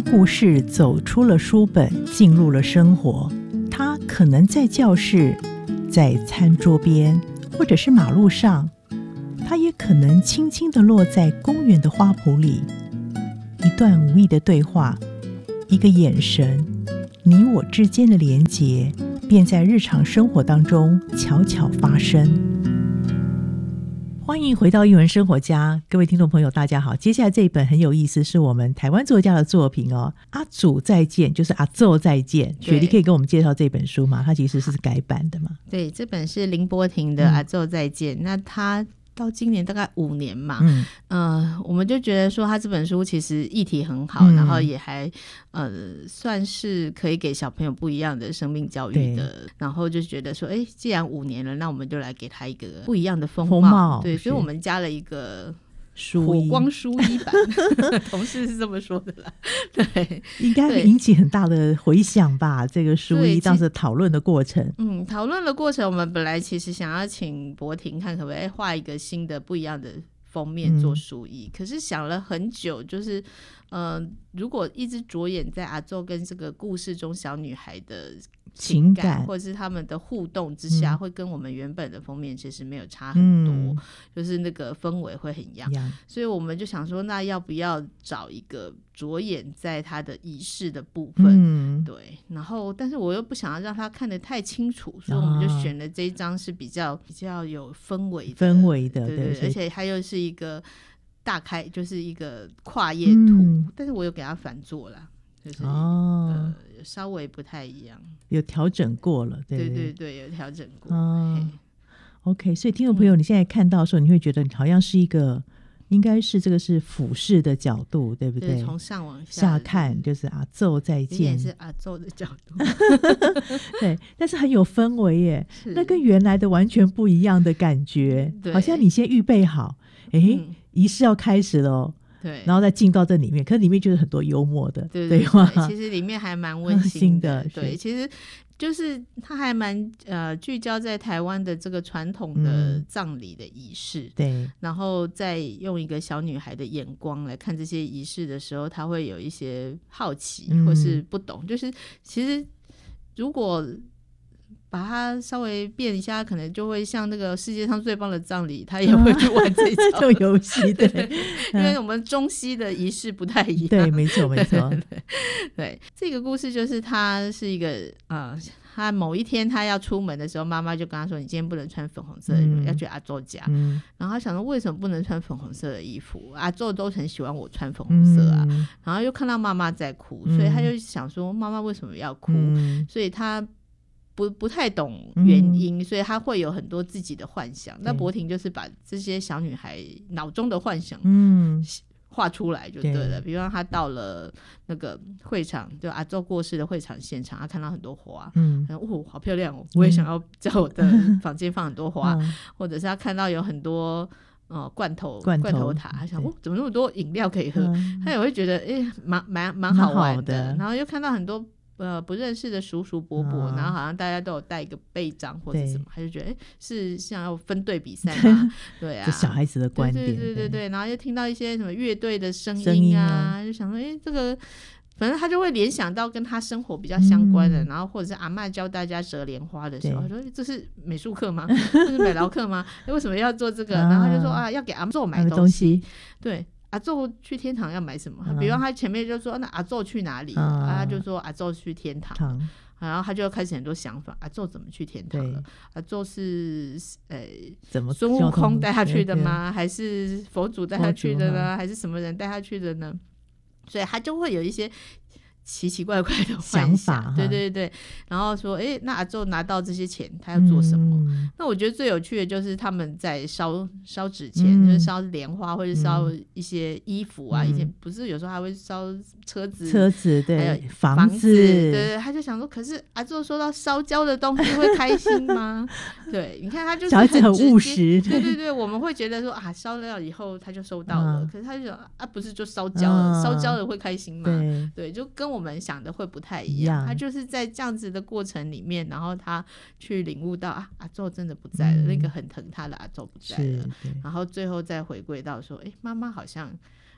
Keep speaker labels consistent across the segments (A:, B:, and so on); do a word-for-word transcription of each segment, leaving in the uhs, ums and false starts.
A: 故事走出了书本，进入了生活。它可能在教室，在餐桌边，或者是马路上，它也可能轻轻地落在公园的花圃里。一段无意的对话，一个眼神，你我之间的连结，便在日常生活当中悄悄发生。欢迎回到艺文生活家，各位听众朋友大家好。接下来这一本很有意思，是我们台湾作家的作品哦。阿祖再见，就是阿祖再见。雪莉可以跟我们介绍这本书吗？它其实是改版的嘛。
B: 对，这本是林柏廷的阿祖再见、嗯、那他到今年大概五年嘛，嗯、呃，我们就觉得说他这本书其实议题很好、嗯、然后也还呃算是可以给小朋友不一样的生命教育的，然后就觉得说哎，既然五年了，那我们就来给他一个不一样的风貌, 风貌对，所以我们加了一个火光书衣版同事是这么说的啦，对，
A: 应该会引起很大的回响吧，这个书衣当时讨论的过程。
B: 嗯，讨论的过程我们本来其实想要请柏廷看可不可以画一个新的不一样的封面做书衣、嗯、可是想了很久，就是呃，如果一直着眼在阿祖跟这个故事中小女孩的情感, 情感或者是他们的互动之下、嗯、会跟我们原本的封面其实没有差很多、嗯、就是那个氛围会很一样，所以我们就想说那要不要找一个着眼在他的仪式的部分、嗯、对，然后但是我又不想要让他看得太清楚，所以我们就选了这一张是比较比较有氛围的
A: 氛围的，
B: 对, 对, 对，而且它又是一个大开，就是一个跨页图、嗯、但是我有给他反做啦，就是、哦呃、稍微不太一样，
A: 有调整过了， 对,
B: 对对对，有调整过、
A: 哦、OK， 所以听众朋友、嗯、你现在看到的时候你会觉得你好像是一个应该是这个是俯视的角度，对不对？
B: 对，从上往下
A: 下看就是阿祖再见，
B: 也是阿祖的角度
A: 对，但是很有氛围耶，那跟原来的完全不一样的感觉，好像你先预备好哎、嗯，仪式要开始了，对，然后再进到这里面，可是里面就是很多幽默的
B: 对对对对，其实里面还蛮温馨的对，其实就是它还蛮呃聚焦在台湾的这个传统的葬礼的仪式、嗯、对，然后再用一个小女孩的眼光来看这些仪式的时候，她会有一些好奇或是不懂、嗯、就是其实如果把它稍微变一下，可能就会像那个世界上最棒的葬礼，他也会去玩这种
A: 游戏，对，对，
B: 因为我们中西的仪式不太一样，
A: 对，没错没错，
B: 对, 对, 对，这个故事就是他是一个呃，他某一天他要出门的时候，妈妈就跟他说：“你今天不能穿粉红色的衣服、嗯、要去阿祖家。嗯”然后他想说为什么不能穿粉红色的衣服？阿祖都很喜欢我穿粉红色啊。嗯、然后又看到妈妈在哭，所以他就想说妈妈为什么要哭？嗯、所以他。不, 不太懂原因、嗯、所以他会有很多自己的幻想，那柏廷就是把这些小女孩脑中的幻想画出来就对了、嗯、比方他到了那个会场，就阿祖过世的会场现场，他看到很多花，嗯，哦，好漂亮哦，我也想要在我的房间放很多花、嗯、或者是他看到有很多呃、罐头罐头, 罐头塔，他想哦，怎么那么多饮料可以喝、嗯、他也会觉得哎，蛮蛮蛮好玩 的, 的然后又看到很多呃，不认识的叔叔伯伯、哦、然后好像大家都有带一个背章或者什么，他就觉得哎，是像要分队比赛吗？对啊，
A: 这小孩子的观点，
B: 对对对对对，然后又听到一些什么乐队的声音 啊, 声音啊就想说哎，这个反正他就会联想到跟他生活比较相关的、嗯、然后或者是阿嬷教大家折莲花的时候，他说这是美术课吗？这是美劳课吗？为什么要做这个、啊、然后他就说啊，要给阿祖买东西, 东西对，阿祖去天堂要买什么、嗯、比方他前面就说那阿祖去哪里、嗯啊、他就说阿祖去天堂、嗯、然后他就开始很多想法，阿祖怎么去天堂了？阿祖是呃怎么孙悟空带他去的吗？还是佛祖带他去的呢？还是什么人带他去的呢？所以他就会有一些奇奇怪怪的幻想想法，对对对，然后说哎，那阿祖拿到这些钱他要做什么、嗯、那我觉得最有趣的就是他们在烧烧纸钱、嗯、就是烧莲花或者烧一些衣服啊、嗯、以前不是有时候还会烧车子
A: 车子对，还有
B: 房子，对对，他就想说可是阿祖说到烧焦的东西会开心吗？对，你看他就是很直接，小孩子很务实，对对对，我们会觉得说啊烧了以后他就收到了、嗯、可是他就说啊不是就烧焦了、嗯、烧焦了会开心吗？对对，就跟我们想的会不太一样，他就是在这样子的过程里面，然后他去领悟到啊阿祖真的不在了、嗯、那个很疼他的阿祖不在了，然后最后再回归到说哎，妈妈好像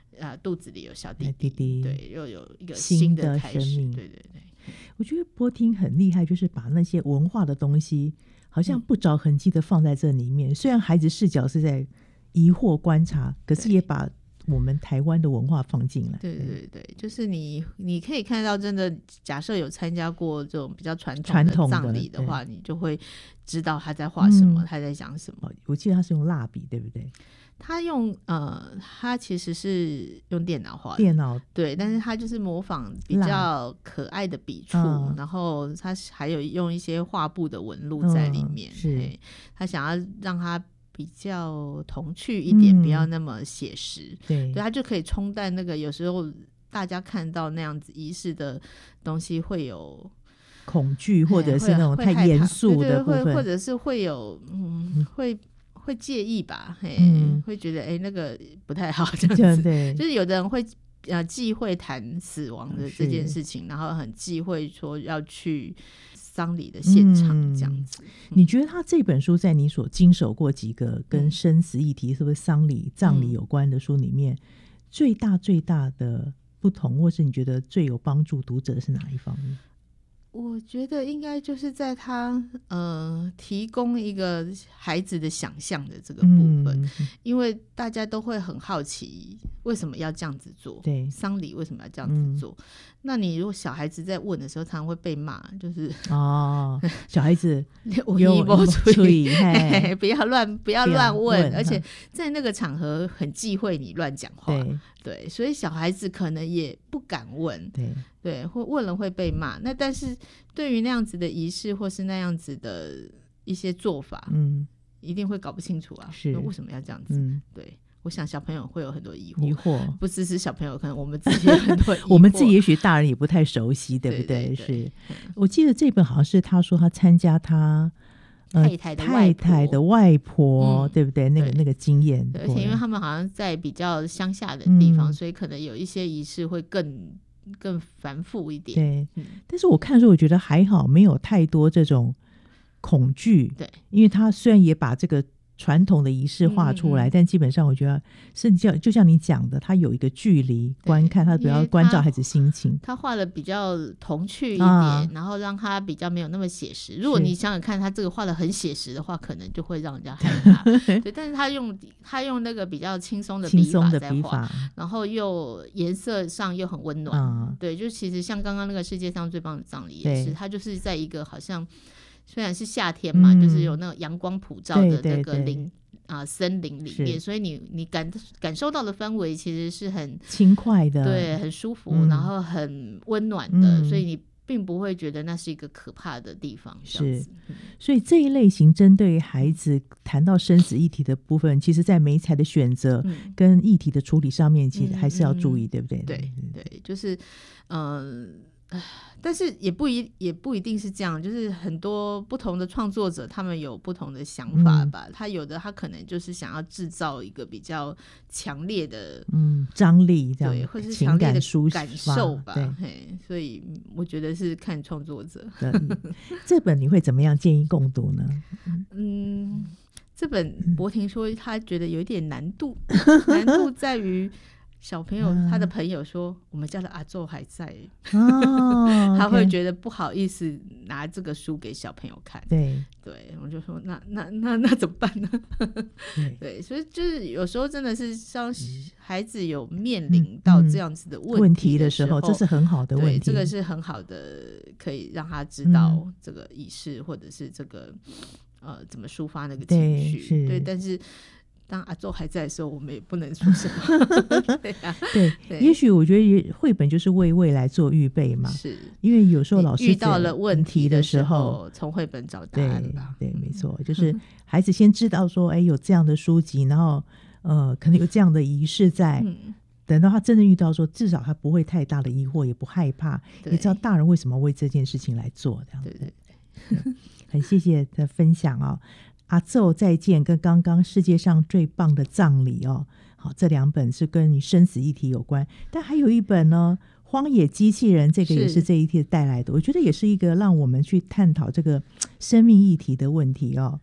B: 啊、肚子里有小弟弟，
A: 弟弟
B: 对，又有一个新的开始，
A: 新的生命。
B: 对对对，
A: 我觉得波汀很厉害，就是把那些文化的东西好像不着痕迹的放在这里面、嗯、虽然孩子视角是在疑惑观察，可是也把我们台湾的文化放进来。
B: 对对对，就是你你可以看到，真的假设有参加过这种比较传统的葬礼的话，你就会知道他在画什么、嗯、他在讲什么。
A: 我记得他是用蜡笔，对不对？
B: 他用呃，他其实是用电脑画的，
A: 电脑
B: 对，但是他就是模仿比较可爱的笔触、嗯、然后他还有用一些画布的纹路在里面、嗯、是他想要让他比较童趣一点、嗯、不要那么写实，对，他就可以冲淡那个有时候大家看到那样子仪式的东西会有
A: 恐惧，或者是那种太严肃的部分，
B: 对对，或者是会有嗯会会介意吧，嘿、嗯，会觉得哎、欸、那个不太好这样子，对，就是有的人会呃忌讳谈死亡的这件事情，然后很忌讳说要去丧礼的现场这样子、嗯嗯、
A: 你觉得他这本书在你所经手过几个跟生死议题、嗯、是不是丧礼葬礼有关的书里面、嗯、最大最大的不同，或是你觉得最有帮助读者是哪一方面？
B: 我觉得应该就是在他呃提供一个孩子的想象的这个部分、嗯、因为大家都会很好奇为什么要这样子做，对，丧礼为什么要这样子做、嗯、那你如果小孩子在问的时候常常会被骂，就是哦，
A: 小孩子
B: 有意不注意不要乱不要乱问, 问而且在那个场合很忌讳你乱讲话，对对，所以小孩子可能也不敢问，对对，或问了会被骂。那但是对于那样子的仪式或是那样子的一些做法，嗯，一定会搞不清楚啊，是为什么要这样子、嗯、对，我想小朋友会有很多疑惑，疑惑不只是小朋友，可能我们自己有很多疑惑
A: 我们自己也许大人也不太熟悉，对不对？对对对，是、嗯、我记得这本好像是他说他参加他
B: 呃、太太的外婆，
A: 太太的外婆、嗯、对不对？那个那个经验，
B: 而且因为他们好像在比较乡下的地方、嗯、所以可能有一些仪式会更更繁复一点，
A: 对、嗯、但是我看的时候我觉得还好，没有太多这种恐惧，对，因为他虽然也把这个传统的仪式画出来、嗯、但基本上我觉得是就像你讲的，他有一个距离观看，他不要关照孩子心情，
B: 他画的比较童趣一点、啊、然后让他比较没有那么写实。如果你想想看他这个画的很写实的话，可能就会让人家害怕对，但是他用他用那个比较轻松的笔法在画，然后又颜色上又很温暖、啊、对，就其实像刚刚那个世界上最棒的葬礼也是，他就是在一个好像虽然是夏天嘛、嗯、就是有那种阳光普照的那个林啊、呃、森林里面，所以你你感感受到的氛围其实是很
A: 轻快的，
B: 对，很舒服、嗯、然后很温暖的、嗯、所以你并不会觉得那是一个可怕的地方，是、嗯、
A: 所以这一类型针对孩子谈到生死议题的部分，其实在媒材的选择跟议题的处理上面其实还是要注意、嗯、对不对？
B: 对对，就是嗯、呃但是也不一也不一定是这样，就是很多不同的创作者他们有不同的想法吧、嗯、他有的他可能就是想要制造一个比较强烈的
A: 嗯张力，这样
B: 对，或是强烈的感受吧，对，嘿，所以我觉得是看创作者
A: 这本你会怎么样建议共读呢？
B: 嗯，这本博婷说他觉得有一点难度难度在于小朋友、嗯、他的朋友说我们家的阿祖还在、哦、他会觉得不好意思拿这个书给小朋友看，对对，我就说那那那那怎么办呢对, 对，所以就是有时候真的是像孩子有面临到这样子的问题的时候、嗯嗯、
A: 这是很好的问题，
B: 对，这个是很好的可以让他知道这个仪式、嗯、或者是这个呃怎么抒发那个情绪， 对, 对，但是当阿祖还在的时候我们也不能说什么对啊，
A: 对，对，也许我觉得绘本就是为未来做预备嘛，是因为有时候老师
B: 遇到了问题的时候从绘本找答案吧，
A: 对对，没错，就是孩子先知道说哎有这样的书籍，然后呃可能有这样的仪式在、嗯、等到他真的遇到说至少他不会太大的疑惑，也不害怕，也知道大人为什么为这件事情来做，这样子，对对对很谢谢的分享哦。阿祖再见跟刚刚世界上最棒的葬礼哦，好，这两本是跟你生死议题有关，但还有一本呢荒野机器人，这个也是这一题带来的，我觉得也是一个让我们去探讨这个生命议题的问题哦。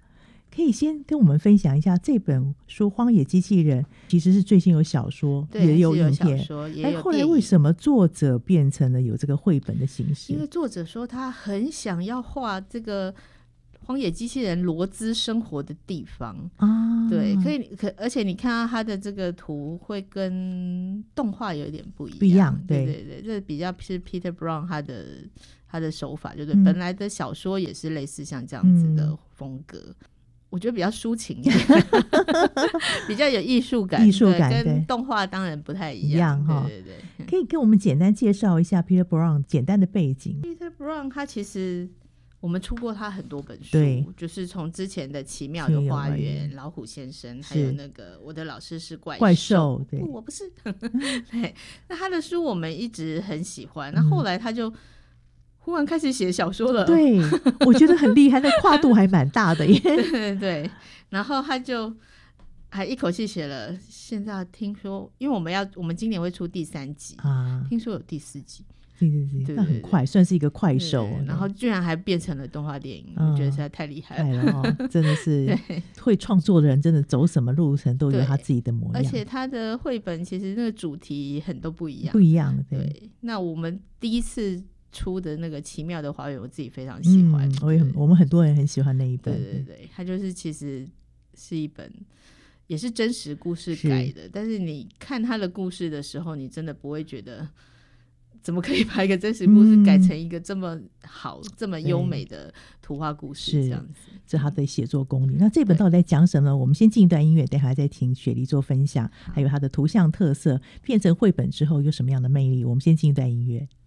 A: 可以先跟我们分享一下这本书《荒野机器人》，其实是最新有小说，
B: 对，
A: 也有影片，
B: 哎，
A: 后来为什么作者变成了有这个绘本的形式？
B: 因为作者说他很想要画这个荒野机器人罗兹生活的地方啊，对，可以，可而且你看到他的这个图会跟动画有点不一样，不一样，对对对，这比较是 Peter Brown 他的他的手法，就是、嗯、本来的小说也是类似像这样子的风格。嗯，我觉得比较抒情一点比较有艺术感，艺术感跟动画当然不太一样，一样对对对。
A: 可以跟我们简单介绍一下 Peter Brown 简单的背景。
B: Peter Brown 他其实我们出过他很多本书，对，就是从之前的奇妙的花园、老虎先生，还有那个我的老师是怪兽，怪兽对、哦、我不是对，那他的书我们一直很喜欢，那后来他就忽然开始写小说了，
A: 对，我觉得很厉害，那跨度还蛮大的耶
B: 对对对，然后他就还一口气写了，现在听说因为我们要我们今年会出第三集啊，听说有第四集，
A: 对对 对, 对，那很快，算是一个快手，
B: 对对对，然后居然还变成了动画电影、嗯、我觉得实在太厉害了、
A: 哦、真的是会创作的人真的走什么路程都有他自己的模样，
B: 而且他的绘本其实那个主题很都不一样
A: 不一样 对,
B: 对，那我们第一次出的那个奇妙的花园我自己非常喜欢、嗯、
A: 我也很我们很多人很喜欢那一本，
B: 对对对，它就是其实是一本也是真实故事改的，但是你看他的故事的时候你真的不会觉得怎么可以把一个真实故事改成一个这么好、嗯、这么优美的图画故事这样子，
A: 这是他的写作功力。那这本到底在讲什么？我们先进一段音乐，等一下再听雪梨做分享，还有他的图像特色变成绘本之后有什么样的魅力，我们先进一段音乐。